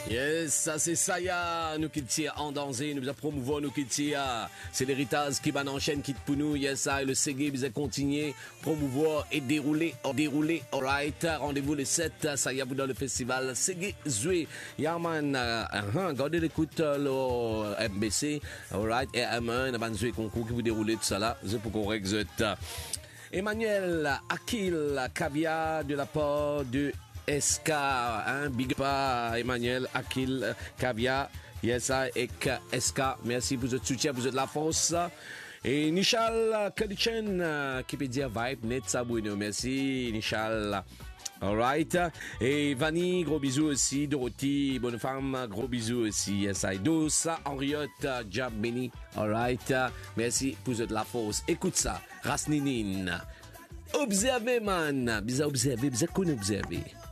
Yes, ça c'est Saya, nous qui tient en danger, nous promouvoir nous qui tient. C'est l'héritage qui va en chaîne qui pour nous. Yes, ça le Ségué, vous continuer, promouvoir et dérouler, alright. Rendez-vous le 7, Saya vous dans le festival Ségué Zoué. Yaman, gardez l'écoute le MBC, alright, et M1, la Zoué concours qui vous déroulez tout ça là, c'est pour qu'on exote. Emmanuel Akil Kavia de la part de SK, big pas Emmanuel Akil Kavia, yes, et SK, merci pour votre soutien, pour votre la force. Et Nishal Kadichen, qui peut dire vibe, net sabouino, merci Nishal. Alright. Et Vanny, gros bisous aussi. Dorothy, bonne femme, gros bisous aussi. Yes, I do. Ça, Henriette, Jab Benny. Alright. Merci pour de la force. Écoute ça. Rasninin. Observez, man. Bisa observer, bisa qu'on observer.